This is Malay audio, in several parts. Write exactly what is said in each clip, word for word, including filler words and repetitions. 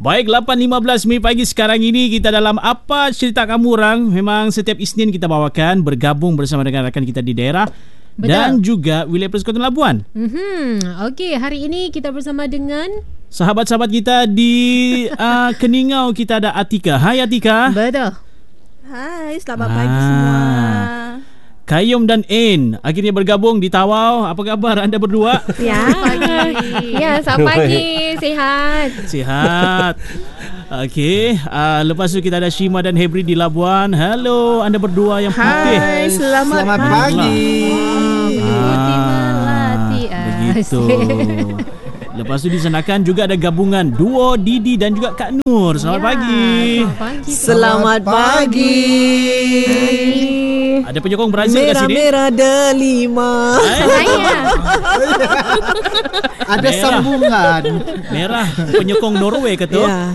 Baik, lapan lima belas minit pagi sekarang ini kita dalam Apa Cerita Kamu Orang. Memang setiap Isnin kita bawakan bergabung bersama dengan rakan kita di daerah. Betul. Dan juga wilayah Persekutuan Labuan. Mm-hmm. Okey, hari ini kita bersama dengan sahabat-sahabat kita di uh, Keningau. Kita ada Atika. Hai Atika. Betul. Hai, selamat ah. pagi semua. Kayum dan Ain akhirnya bergabung di Tawau. Apa khabar anda berdua? Ya, pagi. Ya, selamat pagi. Sihat. Sihat. Okey, uh, lepas tu kita ada Shima dan Hebri di Labuan. Hello, anda berdua yang putih. Hai, selamat, selamat pagi. pagi. Putih melati. Begitu. Lepas tu disanakan juga ada gabungan duo Didi dan juga Kak Nur. Selamat ya, pagi. Selamat pagi. Selamat pagi. Hai. Ada penyokong Brazil kat sini. Merah-merah delima. Saya. Ada merah. Sambungan. Merah penyokong Norway ke tu? Ya.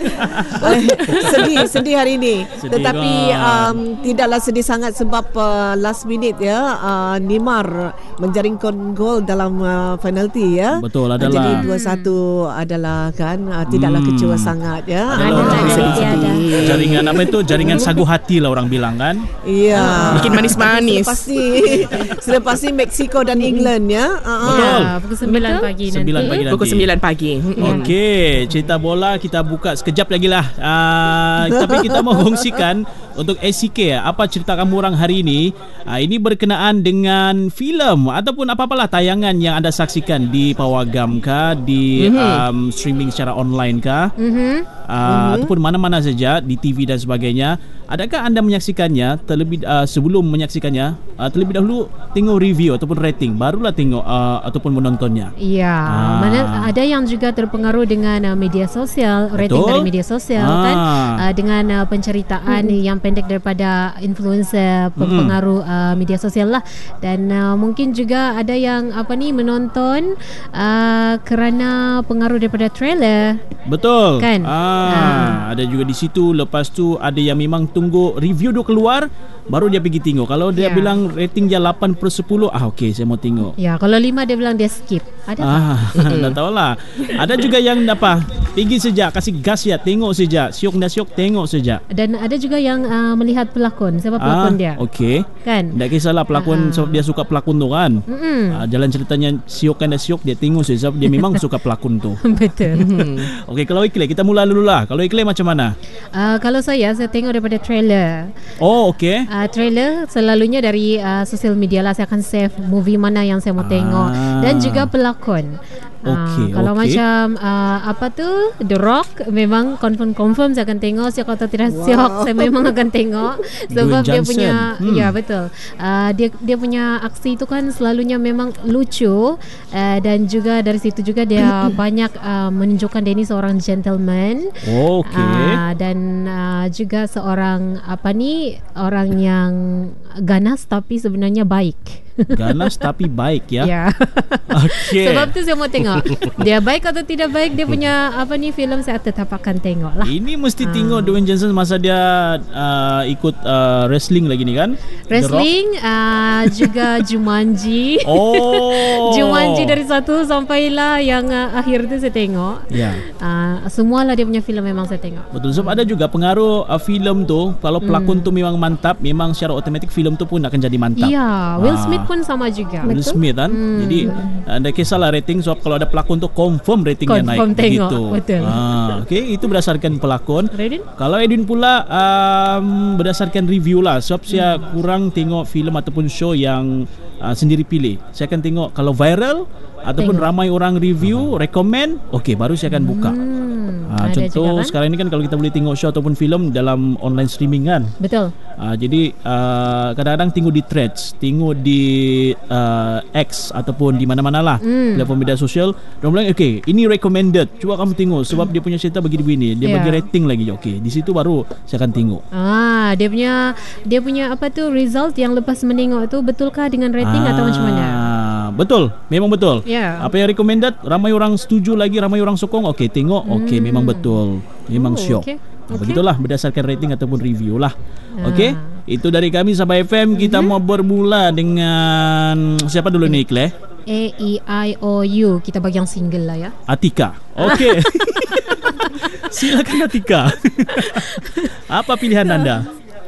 sedih, sedih hari ini. Sedih Tetapi um, tidaklah sedih sangat sebab uh, last minute ya uh, Neymar menjaringkan gol dalam uh, penalti ya. Betul, adalah. Jadi dua satu adalah kan uh, tidaklah hmm. kecewa sangat ya. Adalah ada, jaringan, jaringan apa itu? Jaringan sagu hati lah orang bilang kan. Iya. Bikin manis-manis. Sudah pasti sudah pasti Mexico dan England ya. Uh-huh. Betul. Ya, pukul sembilan pagi nanti. sembilan pagi nanti. Pukul sembilan pagi. Okey, cerita bola kita buka sekejap lagi lah. Uh, tapi kita mau kongsikan untuk A C K, apa cerita kamu orang hari ini. Uh, ini berkenaan dengan filem ataupun apa-apalah tayangan yang anda saksikan di Pawagam kah, di mm-hmm. um, streaming secara online kah, mm-hmm. Uh, mm-hmm. ataupun mana-mana saja di T V dan sebagainya. Adakah anda menyaksikannya terlebih uh, sebelum menyaksikannya uh, terlebih dahulu tengok review ataupun rating barulah tengok uh, ataupun menontonnya? Ya, ah. mana ada yang juga terpengaruh dengan uh, media sosial, rating Betul? dari media sosial ah. kan uh, dengan uh, penceritaan hmm. yang pendek daripada influencer pengaruh hmm. uh, media sosial lah, dan uh, mungkin juga ada yang apa ni menonton uh, kerana pengaruh daripada trailer. Betul kan? ah, ah. Ada juga di situ. Lepas tu ada yang memang tunggu review dia keluar baru dia pergi tengok. Kalau dia ya. bilang rating dia lapan per sepuluh, ah okey saya mau tengok. Ya, kalau lima dia bilang dia skip. Ada ah, tak tahulah. Ada juga yang apa, pergi sejak kasih gas ya, tengok sejak siok dah siok tengok sejak. Dan ada juga yang uh, melihat pelakon, siapa pelakon ah, dia. Okey. Kan? Tak kisahlah pelakon uh-huh. sebab dia suka pelakon tu kan. Ah, jalan ceritanya siok kan dah siok, dia tengok saja sebab dia memang suka pelakon tu. Betul. Okey, kalau Ikhlas kita mula dululah. Kalau Ikhlas macam mana? Uh, kalau saya saya tengok daripada trailer. Oh, okey. Uh, trailer selalunya dari uh, sosial media lah, saya akan save movie mana yang saya mau ah. tengok dan juga pelakon. Okay, uh, kalau okay. macam uh, apa tu The Rock, memang confirm-confirm saya akan tengok. Siok atau tidak Wow. siok, saya memang akan tengok sebab dia punya hmm. ya betul. Uh, dia dia punya aksi itu kan selalunya memang lucu, uh, dan juga dari situ juga dia banyak uh, menunjukkan dia ni seorang gentleman. Okey. Uh, dan uh, juga seorang apa ni orang yang ganas tapi sebenarnya baik. Ganas tapi baik ya. Ya. Okey. Sebab tu saya mau tengok dia baik atau tidak baik, dia punya apa ni filem saya tetap akan tengok lah. Ini mesti Ah. tengok Dwayne Johnson masa dia uh, ikut uh, wrestling lagi ni kan? Wrestling, uh, juga Jumanji. Oh. Jumanji dari satu sampailah yang uh, akhir tu saya tengok. Ya. Uh, semualah dia punya filem memang saya tengok. Betul, sebab ada juga pengaruh uh, filem tu. Kalau pelakon Hmm. tu memang mantap, memang secara automatik filem tu pun akan jadi mantap. Ya, Will Ah. Smith pun sama juga. Will Smith kan. Hmm. Jadi anda uh, kisahlah rating, sebab kalau ada pelakon tu confirm ratingnya naik. Confirm tengok, Begitu. betul. Ah, okey, itu berdasarkan pelakon. Redin? Kalau Edwin pula um, berdasarkan review lah. Sebab saya kurang tengok filem ataupun show yang uh, sendiri pilih. Saya akan tengok kalau viral ataupun Tengok. ramai orang review, recommend, okey baru saya akan buka. Hmm, Uh, ada contoh juga kan? sekarang ni kan kalau kita boleh tengok show ataupun filem dalam online streaming kan. Betul. Uh, jadi uh, kadang-kadang tengok di Threads, tengok di uh, X ataupun di mana-mana lah Hmm. platform media sosial. Dia bilang okay, ini recommended, cuba kamu tengok sebab dia punya cerita begini-begini. Dia Yeah. bagi rating lagi. Okay, di situ baru saya akan tengok. Ah, dia punya dia punya apa tu result yang lepas menengok tu betulkah dengan rating atau macam mana? Betul, memang betul. Ya. Apa yang recommended, ramai orang setuju lagi, ramai orang sokong. Okey, tengok. Okey, Hmm. memang betul. Memang Oh, syok. okey. Ah, Okey. Begitulah berdasarkan rating ataupun review lah. Ah. Okey. Itu dari kami Sabah F M. Kita Mhm. mau bermula dengan siapa dulu ni, Ikhlas? A E I O U. Kita bagi yang single lah ya. Atika. Okey. Silakan Atika. Apa pilihan anda?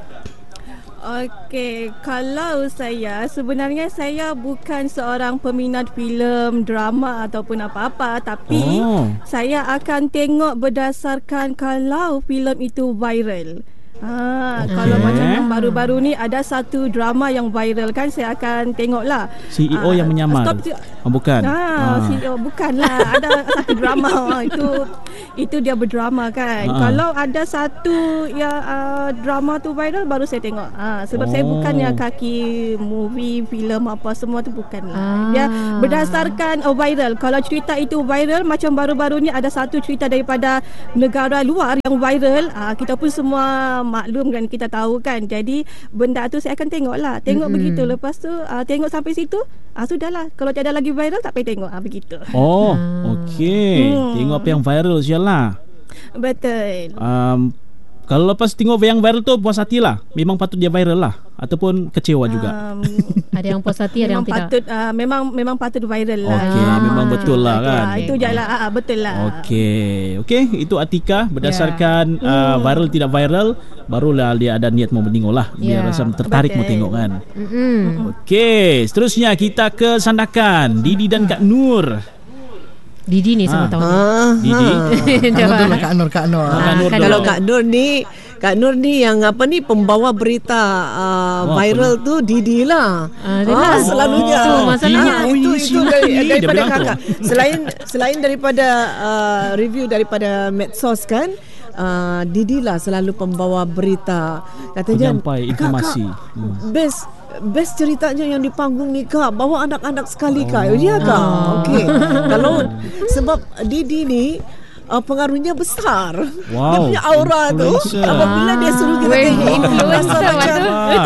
Okey, kalau saya sebenarnya saya bukan seorang peminat filem, drama ataupun apa-apa, tapi Oh. saya akan tengok berdasarkan kalau filem itu viral. Ha, Okey. kalau macam yang baru-baru ni ada satu drama yang viral kan, saya akan tengoklah. C E O Ah, yang menyamar. stop tu- Oh, bukan. Ah, Ah. C E O bukanlah. Ada satu drama itu itu dia berdrama kan. Ah. Kalau ada satu yang uh, drama tu viral baru saya tengok. Ah, sebab saya Oh. bukan yang kaki movie, filem apa semua tu bukanlah. Ah. Dia berdasarkan oh, viral. Kalau cerita itu viral macam baru-baru ni ada satu cerita daripada negara luar yang viral, ah, kita pun semua maklum kan, kita tahu kan. Jadi benda tu saya akan tengok lah. Tengok Mm-mm. begitu. Lepas tu uh, tengok sampai situ, ah sudahlah. Kalau tiada lagi viral tak payah tengok. Ah begitu. Oh, okey. Hmm. Tengok apa yang viral sialah. Betul. Um, kalau lepas tengok yang viral tu puas hati lah. Memang patut dia viral lah. Ataupun kecewa juga. Um, Ada yang puas hati, ada yang memang tidak. patut uh, memang memang patut viral lah. Okey, Ah. memang betul lah Okay, kan. ah, itu je lah. Ah, betul lah. Okey. Okey, itu Atika berdasarkan uh, viral tidak viral, barulah dia ada niat mau menengok lah. Dia Ya, rasa tertarik mau betul. tengok kan. Mm-mm. Okey, seterusnya kita ke Sandakan. Didi dan Kak Nur. Didi ni semua Ah. tahu. Ah, Didi. Kak Nur dulu, Kak Nur, Kak Nur. Ah, Kak Nur Kak dulu. Kalau Kak Nur ni Kak Nur ni yang apa ni pembawa berita uh, Oh, viral tu Didi lah. Ah, dia lah. selalunya. Itu masalahnya. Ah, itu Ui, itu sini, dari, dia daripada bilang tu. kakak. Selain selain daripada uh, review daripada medsos kan, uh, Didi lah selalu pembawa berita. Katanya Penyampai "Kak, informasi." Kak, Hmm. Best Best ceritanya yang di panggung ni Kak. Bawa anak-anak sekali Kak. Oh. Ya Kak. Okey. Kalau sebab Didi ni uh, pengaruhnya besar. Wow, Dia punya aura tu influencer. apabila dia suruh kita Weh, tengok influencer rasa macam Ah.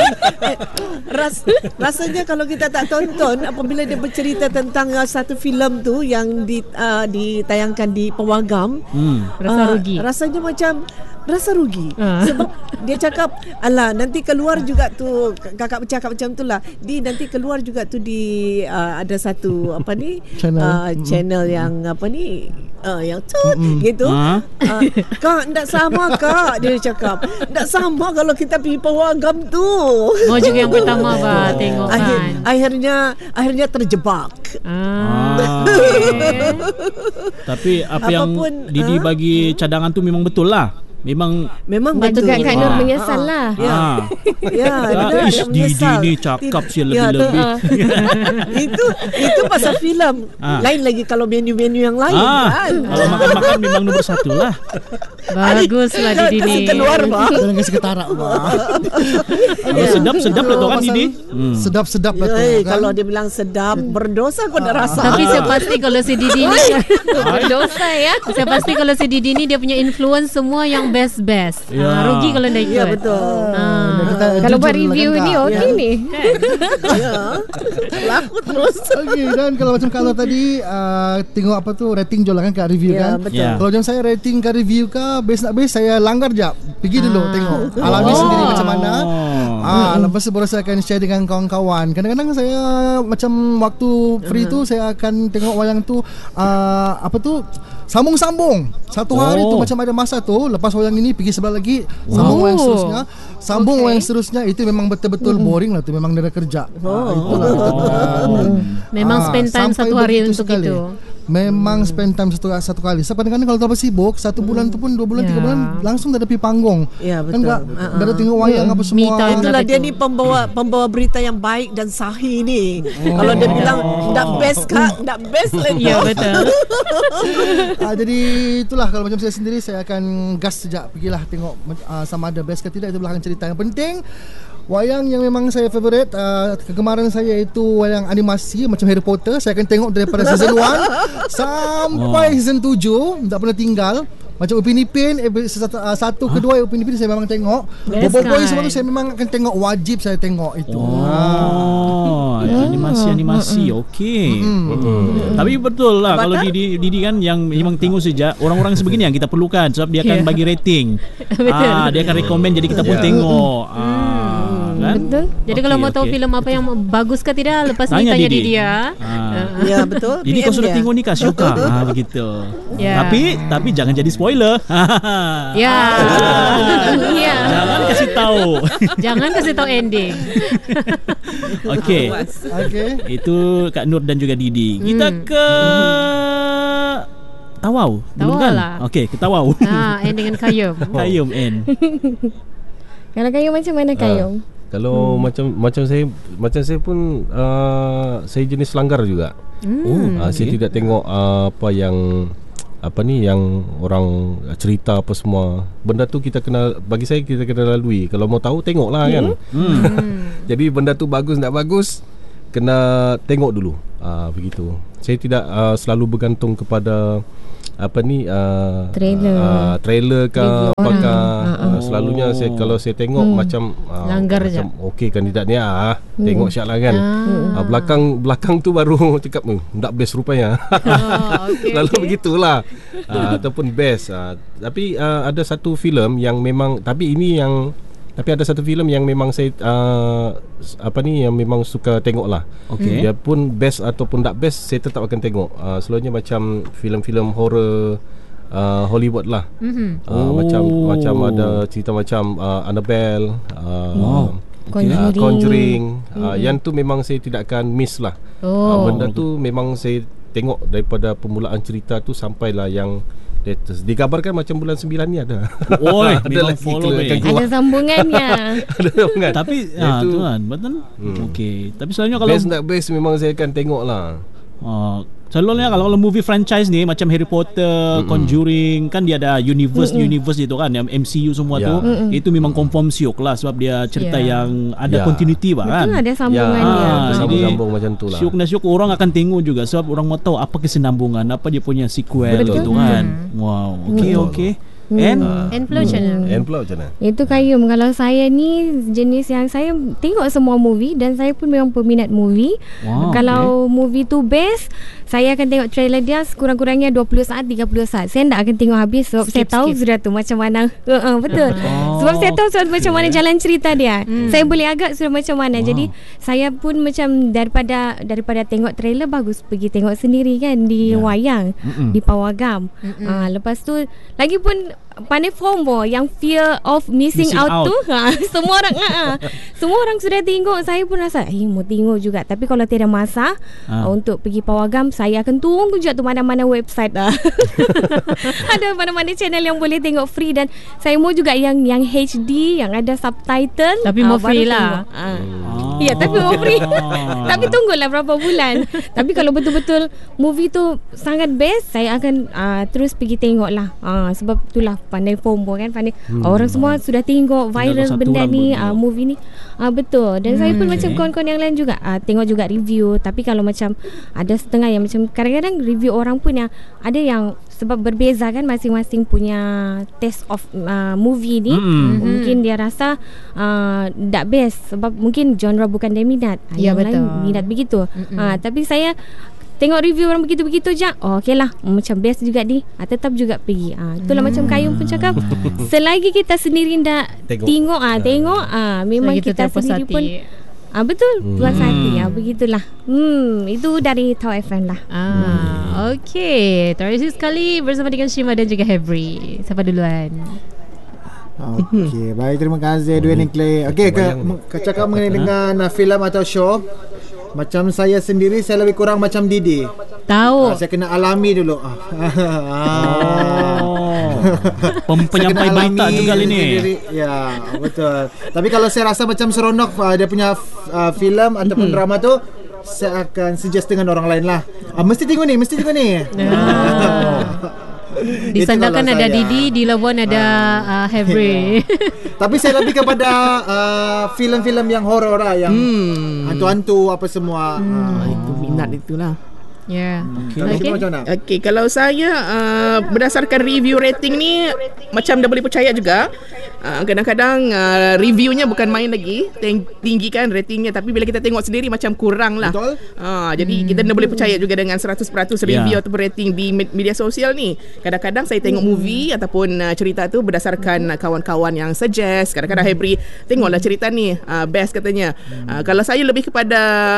ras, rasanya kalau kita tak tonton apabila dia bercerita tentang uh, satu filem tu yang di, uh, ditayangkan di Pawagam, Hmm. Rasa ah, rugi. rasanya macam rasa rugi Ah. sebab dia cakap alah nanti keluar juga tu, kakak bercakap macam tu lah, di nanti keluar juga tu di uh, ada satu apa ni Channel. uh, channel yang apa ni uh, yang tu gitu. Ah. Uh, kak tak sama kak, dia cakap tak sama kalau kita pergi Pawagam tu. Mau juga yang pertama bah tengok Akhir, kan. akhirnya akhirnya terjebak. Ah. Ah. Tapi apa yang Apapun, Didi ah. bagi cadangan tu memang betul lah. Memang Memang Patut betul. Kak Kak Nur Ah. menyesal lah. Ya. ah. Ya, Ah, benar, ish, dia Didi menyesal. ni cakap Tid- sih Ya, tu, lebih-lebih. itu itu pasal filem. Ah. Lain lagi kalau menu-menu yang lain Ah, kan. kalau makan-makan memang nombor satu lah. Baguslah Dah- Didi dah ni. keluar bah. Jangan kasi ketarak, Bang. Kalau sedap-sedap lah tu kan Didi. Hmm. Sedap-sedap lah tu, Eh, kan? kalau dia bilang sedap, berdosa kau dah rasa. Tapi saya pasti kalau si Didi ni berdosa ya. Saya pasti kalau si Didi ni dia punya influence semua yang best-best. Ya. Ah, rugi kalau dah ikut. Ya betul. Ah. Kita Kalau jujur buat lah review kan, ni Kak? okey Ya. ni. Ya. Laku terus. Okey, dan kalau macam kalau tadi uh, tengok apa tu rating je lah kan kat review Ya, kan. betul. Ya. Kalau macam saya rating kat review ke best nak best saya langgar jap. Pergi dulu Ah. tengok. Alami Oh. sendiri macam mana. Oh. Ah, lepas tu baru saya akan share dengan kawan-kawan. Kadang-kadang saya macam waktu free tu saya akan tengok wayang tu uh, apa tu sambung-sambung. Satu hari tu Oh. macam ada masa tu lepas wayang ini pergi sebelah lagi sambung Oh. wayang seterusnya. Sambung Okay. wayang seterusnya itu memang betul-betul boring lah tu, memang dia dah kerja. Ah, itulah. Oh. Memang Ah, spend time sampai satu hari begitu untuk sekali. itu. Memang spend time satu satu kali. Sebab kadang-kadang kalau terlalu sibuk satu bulan tu pun dua bulan Ya. tiga bulan langsung dah ada pergi panggung. Ya, Kan betul. tak? Ah, Dah ada tengok wayang apa Me semua. time Itulah lah dia betul. ni pembawa pembawa berita yang baik dan sahih ni. Kalau dia bilang tak best kak, tak best lagi. Ya betul. Ah, jadi itulah kalau macam saya sendiri saya akan gas sejak pergilah tengok uh, sama ada best ke tidak, itu belakang cerita. Yang penting wayang yang memang saya favourite, uh, kegemaran saya itu wayang animasi macam Harry Potter. Saya akan tengok daripada season one sampai season tujuh, tak pernah tinggal. Macam Upin Ipin episode satu, uh, satu kedua Upin Ipin saya memang tengok. Best Boboiboy kan? semua tu saya memang akan tengok, wajib saya tengok itu. Oh, animasi-animasi okey. Hmm. Tapi betul lah kalau Didi Didi kan yang memang tengok sejak orang-orang sebegini yang kita perlukan sebab dia akan Ya. bagi rating. Betul. Ah, dia akan rekomen jadi kita pun Ya. tengok. Ah, kan? Betul. Jadi Okey, kalau mau tahu okey. filem apa yang bagus ke tidak, lepas ni Tanya tanya Didi. Didi ya. Ah. Ya betul. Jadi P M kau sudah dia. tengok ni kah Syuka? Ha begitu. Ya. Tapi tapi jangan jadi spoiler. Ya. Ya. Jangan kasih tahu. Jangan kasih tahu ending. Okey. Okey. Itu Kak Nur dan juga Didi. Kita ke Tawau. Dulu Tawau kan? lah. Okey, ke Tawau. Ha, end dengan Kayum. Kayum N. Kalau kayu macam mana kayu? Kalau hmm. macam macam saya macam saya pun uh, saya jenis langgar juga. Hmm. Oh, Uh, saya okey. tidak tengok uh, apa yang apa ni yang orang cerita apa semua. Benda tu kita kena, bagi saya kita kena lalui. Kalau mau tahu tengoklah kan. Hmm. Jadi benda tu bagus tak bagus kena tengok dulu. Ah uh, begitu. Saya tidak uh, selalu bergantung kepada apa ni uh, Trailer. uh, trailer ke Review apakah orang. uh, selalunya saya kalau saya tengok Hmm. macam uh, Langgar macam okey kandidat ni ah tengok siap lah kan. Ah. Uh, belakang belakang tu baru cakap hmm, tak best rupanya. Oh, okey, Lalu okey. begitulah. Uh, ataupun best uh, tapi uh, ada satu filem yang memang, tapi ini yang tapi ada satu filem yang memang saya uh, apa ni yang memang suka tengok lah. Okey. Dia pun best ataupun tak best saya tetap akan tengok. Uh, selalunya macam filem-filem horror uh, Hollywood lah. Mhm. Uh, Oh. Macam macam ada cerita macam uh, Annabelle, uh, Wow. Conjuring. uh, Conjuring. Uh, yang tu memang saya tidak akan miss lah. Uh, Oh. benda tu memang saya tengok daripada permulaan cerita tu sampailah yang latest. Digambarkan macam bulan sembilan ni ada. Oi, Ada memang lagi follow keluar- ni. akan keluar. Ada sambungannya. Ada kan? Tapi Yang ah tu, tu kan, betul. Hmm. Okey. Tapi selalunya kalau best tak best memang saya akan tengok lah. Uh, selalunya kalau, kalau movie franchise ni macam Harry Potter, mm-hmm. Conjuring kan dia ada universe mm-hmm. universe itu kan yang M C U semua Ya. tu mm-hmm. itu memang confirm siok lah sebab dia cerita Ya. yang ada Ya. continuity bah kan. Betul ada sambungan Ya, dia. Ah, betul, jadi sambung-sambung macam tu lah. Syuk na syuk orang akan tengok juga sebab orang mau tahu apa kesinambungan, apa dia punya sequel Betul. gitu kan. Wow, okey okey. And And flow macam mana? And pula macam mana? Itu Kayum. Kalau saya ni jenis yang saya tengok semua movie dan saya pun memang peminat movie. Wow, Kalau movie tu best, saya akan tengok trailer dia sekurang-kurangnya dua puluh saat, tiga puluh saat. Saya tak akan tengok habis sebab Skip, saya tahu skip. sudah tu macam mana. Uh, uh, betul. Oh, Sebab saya tahu sudah macam mana jalan cerita dia. Hmm. Saya boleh agak sudah macam mana. Wow. Jadi saya pun macam daripada daripada tengok trailer bagus pergi tengok sendiri kan di Ya. wayang, Mm-mm. di Pawagam. Ah, lepas tu lagi pun pandai FOMO yang fear of missing, Missing out, out. tu ha, semua orang ha, semua orang sudah tengok. Saya pun rasa eh mau tengok juga, tapi kalau tiada masa Ah. uh, untuk pergi Pawagam, saya akan tunggu juga tu mana-mana website lah. Ada mana-mana channel yang boleh tengok free, dan saya mau juga yang yang H D yang ada subtitle. Tapi Ah, mau baru free tengok. lah. Ah. Oh. Ya, tapi mau free. Ah. Tapi tunggulah berapa bulan. Tapi kalau betul-betul movie tu sangat best, saya akan uh, terus pergi tengok lah. Uh, sebab itulah pandai FOMO kan, pandai hmm. orang semua sudah tengok viral satu benda orang ni, pun uh, tengok. movie ni. Uh, betul. Dan hmm, saya pun okay. macam kawan-kawan yang lain juga uh, tengok juga review. Tapi kalau macam ada setengah yang macam kadang-kadang review orang pun yang ada yang sebab berbeza kan, masing-masing punya taste of uh, movie ni. Mm-mm. Mungkin dia rasa uh, tak best sebab mungkin genre bukan dia minat. Ah, Ya, yang betul. lain minat begitu. Mm-mm. Ha, tapi saya tengok review orang begitu-begitu je, oh okey lah, macam best juga ni, ha, tetap juga pergi. Ha, itulah Hmm. macam Kayum pun cakap, selagi kita sendiri tak Tengok. tengok, ah tengok, ah memang Selagi tu kita terpuas sendiri hati. pun ah betul, puas Hmm. hati. Ah begitulah. Hmm, itu dari Tau F M lah. Ah, okey. Terima kasih sekali bersama dengan Shima dan juga Hebri. Siapa duluan? Okey, baik, terima kasih Edwin dan Clay. Okey, ke, ke cakap mengenai dengan uh, filem atau show. Macam saya sendiri, saya lebih kurang macam Didi. Tahu. Ah, saya kena alami dulu. Ah. Oh. Pem- Saya penyampai kena berita alami juga ini. sendiri. Ya, betul. Tapi kalau saya rasa macam seronok uh, dia punya uh, filem ataupun Hmm. drama tu, saya akan suggest dengan orang lain lah. Ah, mesti tengok ni, mesti tengok ni. Di Itu Sandakan kalau ada saya. Didi, di Labuan ada uh, Hebri. Tapi saya lebih kepada uh, filem-filem yang horor lah, yang Hmm. hantu-hantu apa semua. Ah, Ah. itu minat itulah. Ya. Kalau Okey. kita macam mana? Okey, kalau saya uh, berdasarkan review rating ni macam dah boleh percaya juga. Uh, kadang-kadang uh, reviewnya bukan main lagi, Teng- tinggi kan ratingnya, tapi bila kita tengok sendiri macam kurang lah. Betul. Uh, jadi hmm. kita dah boleh percaya juga dengan seratus peratus review Ya. ataupun rating di med- media sosial ni. Kadang-kadang saya tengok movie ataupun uh, cerita tu berdasarkan uh, kawan-kawan yang suggest. Kadang-kadang Hebri tengoklah cerita ni uh, best katanya. Uh, kalau saya lebih kepada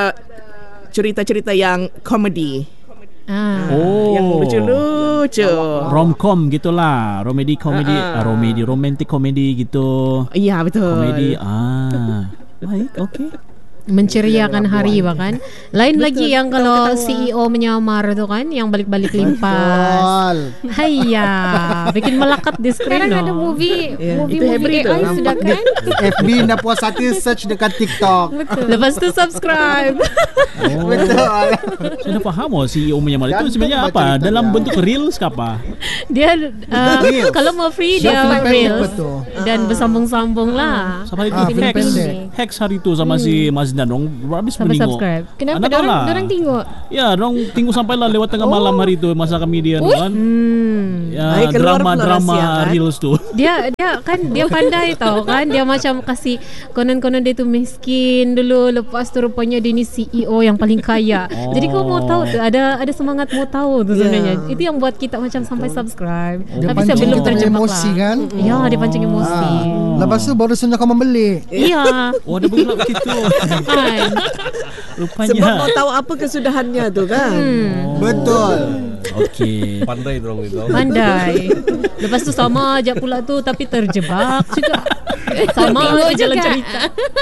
cerita-cerita yang komedi. Ah. Oh. Yang lucu-lucu. Romcom gitulah, komedi komedi, Ah, ah. uh, komedi romantic komedi gitu. Ya, betul. Komedi ah. Baik, okey. Menceriakan hari bahkan. Lain lagi yang kalau C E O menyamar tu kan, yang balik-balik limpas. Betul. Hayya, bikin melekat di skrin. Sekarang no. ada movie Ya, movie itu movie Hebri tu. A I sudah kan. F B dah puas hati search dekat TikTok. Lepas tu subscribe. Oh. Betul. Saya dah faham oh C E O menyamar itu Gantung sebenarnya baca apa? cerita Dalam dia. bentuk reels ke apa? Dia uh, Reels. kalau mau free Short dia film pendek reels betul. dan bersambung-sambung lah. Sampai itu Ah, film Hex, pendek. Hex hari tu sama si Mazdan dong habis Sampai menengok. subscribe. Kenapa Anak kau orang lah. orang tengok? Ya, dong tunggu sampai lah lewat tengah malam hari tu masa kami dia tu kan. Hmm. Ya, Ay, keluar pula drama-drama rahsia, kan? reels tu. Dia dia kan dia pandai tau kan, dia macam kasih konon-konon dia tu miskin dulu, lepas tu rupanya dia ni C E O yang paling kaya. Oh. Jadi kau mau tahu tu, ada ada semangat mau tahu tu sebenarnya. Yeah. Itu yang buat kita macam sampai subscribe. Dia Tapi saya pancing belum kita punya terjebak emosi lah. kan. Ya, dia pancing emosi. Ah. Lepas tu baru senyap kau membeli. Iya. Oh, ada pula begitu. Kan. Rupanya. Sebab mau tahu apa kesudahannya tu kan. Hmm. Betul. Okey. Pandai dorang itu. Pandai. Lepas tu sama aja pula tu, tapi terjebak juga. Sama aja jalan juga. cerita.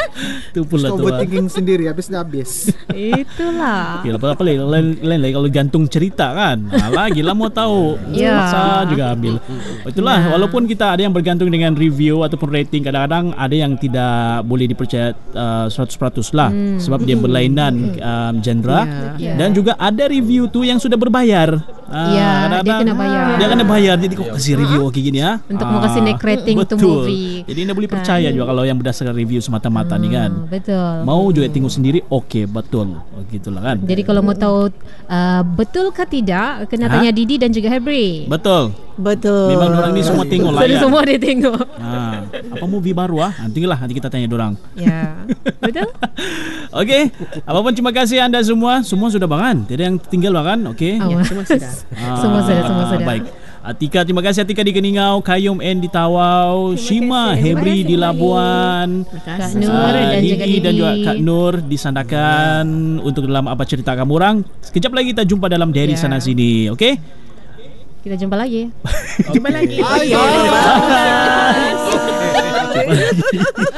Tu pula tu. ah. Overthinking sendiri habis dah habis. Itulah. Okay, apa apa lagi lain, lain lagi kalau gantung cerita kan. Ha, lagi lah mau tahu. Ya. Masa juga ambil. Itulah Ya. walaupun kita ada yang bergantung dengan review ataupun rating, kadang-kadang ada yang tidak boleh dipercaya uh, seratus peratus lah Hmm. sebab dia berlainan um, genre Ya. dan juga ada review tu yang sudah berbayar. Ah, Ya, kadang-kadang dia kena bayar. Dia kena bayar. Jadi kau kasih review okey gini ya. Untuk mau kasih naik rating tu betul. movie. Jadi anda boleh percaya juga kalau yang berdasarkan review semata-mata ni kan. Hmm, betul. Mau juga tengok sendiri, okey betul. Oh, gitulah kan. Jadi kalau mau tahu uh, betul ke tidak, kena Ha? tanya Didi dan juga Hebri. Betul. Betul. Memang orang ni semua tengok Jadi layan. semua dia tengok. Ha, apa movie baru ah? Nantilah nanti kita tanya dorang. Ya. Betul? Okey. Apapun terima kasih anda semua. Semua sudah bangun. Tidak yang tinggal bangun. Okey. Awas. Semua sudah. Ah, Semua sudah, semua sudah. Baik. Atika, terima kasih Atika di Keningau, Kayum N di Tawau, Shima, Hebri di Labuan, Kak Nur ah, dan juga Didi Didi. dan juga Kak Nur di Sandakan untuk dalam apa cerita kamu orang. Sekejap lagi kita jumpa dalam Dari Ya. Sana Sini. Okey? Kita jumpa lagi. Jumpa lagi. Ayo. Okey. Bye.